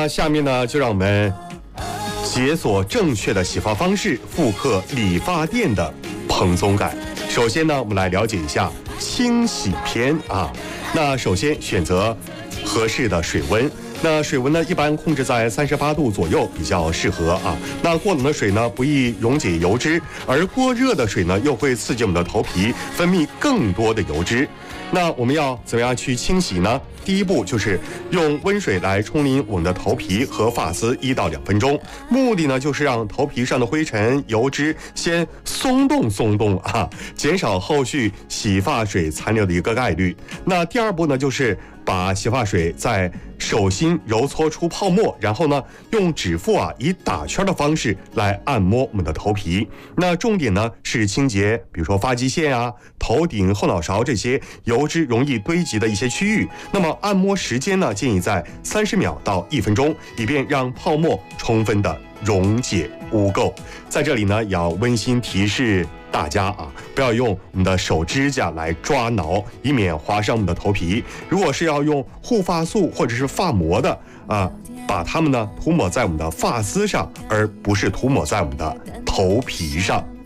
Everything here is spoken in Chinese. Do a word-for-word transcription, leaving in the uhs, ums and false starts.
那下面呢，就让我们解锁正确的洗发方式，复刻理发店的蓬松感。首先呢，我们来了解一下清洗篇啊。那首先选择合适的水温。那水温呢，一般控制在三十八度左右比较适合啊。那过冷的水呢，不易溶解油脂，而过热的水呢，又会刺激我们的头皮分泌更多的油脂。那我们要怎么样去清洗呢？第一步就是用温水来冲淋我们的头皮和发丝一到两分钟，目的呢就是让头皮上的灰尘油脂先松动松动啊，减少后续洗发水残留的一个概率。那第二步呢，就是把洗发水在手心揉搓出泡沫，然后呢用指腹啊以打圈的方式来按摩我们的头皮。那重点呢是清洁，比如说发际线啊、头顶、后脑勺这些油脂容易堆积的一些区域。那么按摩时间呢，建议在三十秒到一分钟，以便让泡沫充分的溶解污垢。在这里呢，也要温馨提示大家啊，不要用我们的手指甲来抓挠，以免划伤我们的头皮。如果是要用护发素或者是发膜的啊，把它们呢涂抹在我们的发丝上，而不是涂抹在我们的头皮上。